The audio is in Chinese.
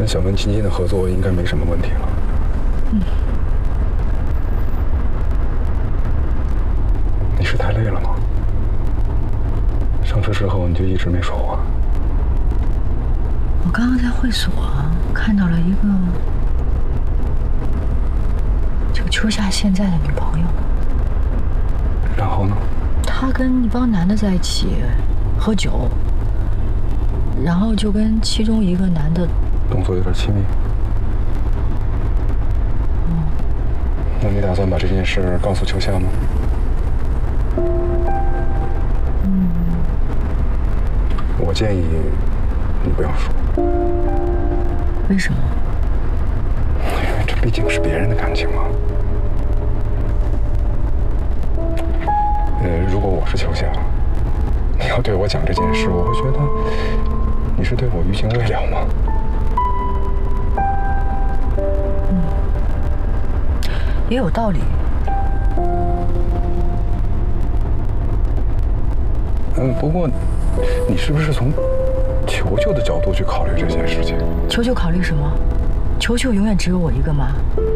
跟小温亲近的合作应该没什么问题了。你是太累了吗？上车之后你就一直没说话。 我刚刚在会所看到了一个就秋夏现在的女朋友。 然后呢？ 她跟一帮男的在一起喝酒，然后就跟其中一个男的动作有点亲密。那你打算把这件事告诉秋夏吗？我建议你不要说。 为什么？ 因为这毕竟是别人的感情嘛。如果我是秋夏，你要对我讲这件事，我会觉得你是对我余情未了吗？ 也有道理。 不过你是不是从球球的角度去考虑这件事情？ 球球考虑什么？球球永远只有我一个妈。